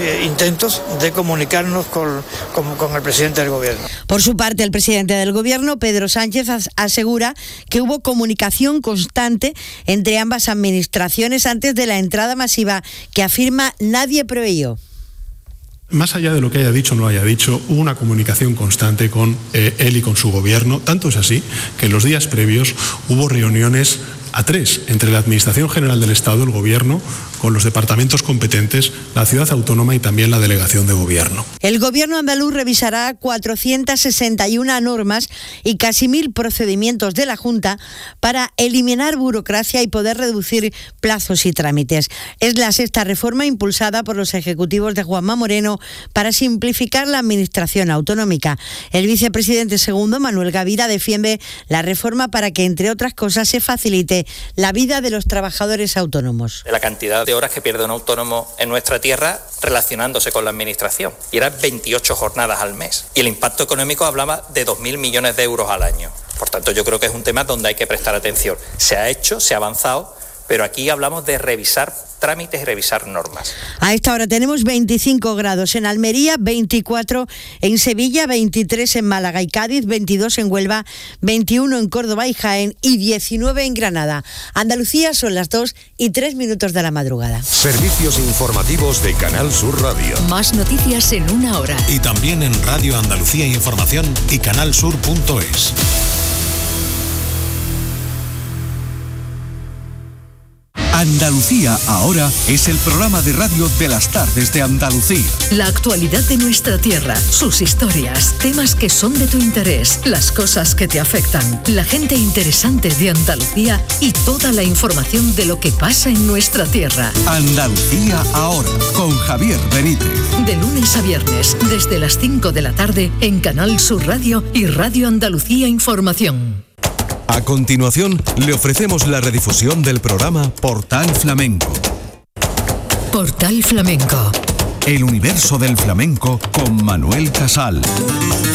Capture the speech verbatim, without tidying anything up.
eh, intentos de comunicarnos con, con, con el presidente del Gobierno. Por su parte, el presidente del Gobierno, Pedro Sánchez, as- asegura que hubo comunicación constante entre ambas administraciones antes de la entrada masiva que afirma nadie preveyó. Más allá de lo que haya dicho o no haya dicho, hubo una comunicación constante con eh, él y con su gobierno. Tanto es así que en los días previos hubo reuniones a tres entre la Administración General del Estado, el Gobierno, con los departamentos competentes, la ciudad autónoma y también la delegación de Gobierno. El Gobierno andaluz revisará cuatrocientas sesenta y una normas y casi mil procedimientos de la Junta para eliminar burocracia y poder reducir plazos y trámites. Es la sexta reforma impulsada por los ejecutivos de Juanma Moreno para simplificar la administración autonómica. El vicepresidente segundo, Manuel Gavira, defiende la reforma para que, entre otras cosas, se facilite la vida de los trabajadores autónomos. La cantidad de horas que pierde un autónomo en nuestra tierra relacionándose con la administración. Y eran veintiocho jornadas al mes. Y el impacto económico hablaba de dos mil millones de euros al año. Por tanto, yo creo que es un tema donde hay que prestar atención. Se ha hecho, se ha avanzado, pero aquí hablamos de revisar trámites y revisar normas. A esta hora tenemos veinticinco grados en Almería, veinticuatro en Sevilla, veintitrés en Málaga y Cádiz, veintidós en Huelva, veintiuno en Córdoba y Jaén y diecinueve en Granada. Andalucía son las dos y tres minutos de la madrugada. Servicios informativos de Canal Sur Radio. Más noticias en una hora. Y también en Radio Andalucía Información y canalsur punto es. Andalucía ahora es el programa de radio de las tardes de Andalucía. La actualidad de nuestra tierra, sus historias, temas que son de tu interés, las cosas que te afectan, la gente interesante de Andalucía y toda la información de lo que pasa en nuestra tierra. Andalucía ahora, con Javier Benítez. De lunes a viernes, desde las cinco de la tarde, en Canal Sur Radio y Radio Andalucía Información. A continuación, le ofrecemos la redifusión del programa Portal Flamenco. Portal Flamenco. El universo del flamenco con Manuel Casal.